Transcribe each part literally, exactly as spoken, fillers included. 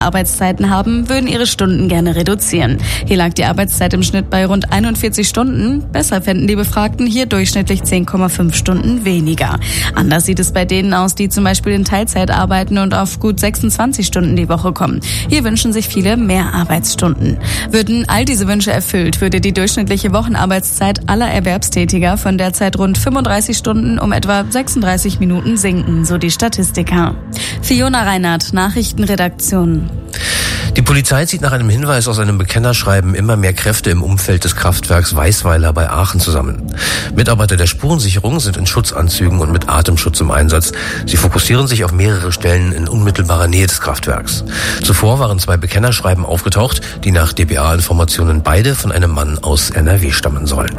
Arbeitszeiten haben, würden ihre Stunden gerne reduzieren. Hier lag die Arbeitszeit im Schnitt bei rund einundvierzig Stunden. Besser fänden die Befragten hier durchschnittlich zehn Komma fünf Stunden weniger. Anders sieht es bei denen aus, die zum Beispiel in Teilzeit arbeiten und auf gut sechsundzwanzig Stunden die Woche kommen. Hier wünschen sich viele mehr Arbeitsstunden. Würden all diese Wünsche erfüllt, würde die durchschnittliche Wochenarbeitszeit aller Erwerbstätiger von derzeit rund fünfunddreißig Stunden um etwa sechsunddreißig Minuten sinken, so die Statistiker. Fiona Reinhardt, Nachrichtenredaktion. Die Polizei zieht nach einem Hinweis aus einem Bekennerschreiben immer mehr Kräfte im Umfeld des Kraftwerks Weißweiler bei Aachen zusammen. Mitarbeiter der Spurensicherung sind in Schutzanzügen und mit Atemschutz im Einsatz. Sie fokussieren sich auf mehrere Stellen in unmittelbarer Nähe des Kraftwerks. Zuvor waren zwei Bekennerschreiben aufgetaucht, die nach D B A-Informationen beide von einem Mann aus N R W stammen sollen.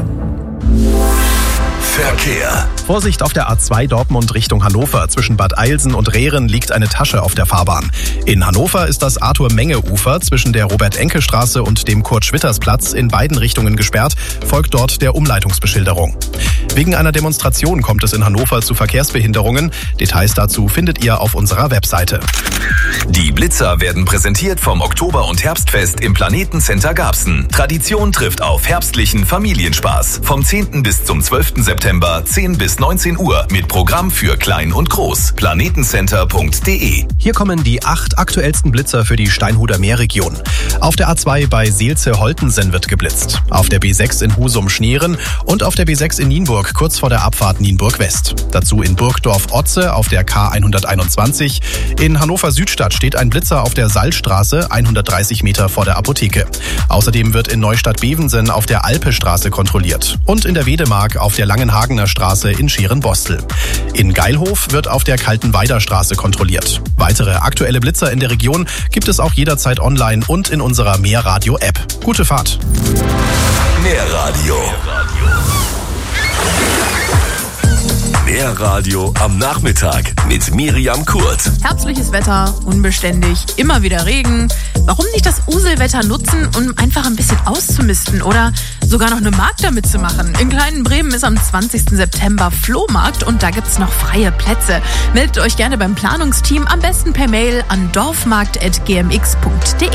Verkehr. Vorsicht auf der A zwei Dortmund Richtung Hannover. Zwischen Bad Eilsen und Rehren liegt eine Tasche auf der Fahrbahn. In Hannover ist das Arthur-Menge-Ufer zwischen der Robert-Enke-Straße und dem Kurt-Schwitters-Platz in beiden Richtungen gesperrt. Folgt dort der Umleitungsbeschilderung. Wegen einer Demonstration kommt es in Hannover zu Verkehrsbehinderungen. Details dazu findet ihr auf unserer Webseite. Die Blitzer werden präsentiert vom Oktober- und Herbstfest im Planetencenter Garbsen. Tradition trifft auf herbstlichen Familienspaß. Vom zehnten bis zum zwölften September, zehn bis neunzehn Uhr mit Programm für Klein und Groß. planetencenter punkt de. Hier kommen die acht aktuellsten Blitzer für die Steinhuder Meerregion. Auf der A zwei bei Seelze-Holtensen wird geblitzt. Auf der B sechs in Husum-Schneeren und auf der B sechs in Nienburg kurz vor der Abfahrt Nienburg West. Dazu in Burgdorf-Otze auf der K hunderteinundzwanzig. In Hannover-Südstadt steht ein Blitzer auf der Salzstraße, hundertdreißig Meter vor der Apotheke. Außerdem wird in Neustadt-Bevensen auf der Alpestraße kontrolliert. Und in der Wedemark auf der Langenhagener Straße in Scheren-Bostel. In Geilhof wird auf der Kaltenweider Straße kontrolliert. Weitere aktuelle Blitzer in der Region gibt es auch jederzeit online und in unserer Mehrradio-App. Gute Fahrt! Mehrradio. Mehrradio am Nachmittag mit Miriam Kurt. Herbstliches Wetter, unbeständig, immer wieder Regen. Warum nicht das Uselwetter nutzen, um einfach ein bisschen auszumisten oder sogar noch eine Markt damit zu machen? In Kleinen Bremen ist am zwanzigsten September Flohmarkt und da gibt's noch freie Plätze. Meldet euch gerne beim Planungsteam, am besten per Mail an dorfmarkt punkt g m x punkt de.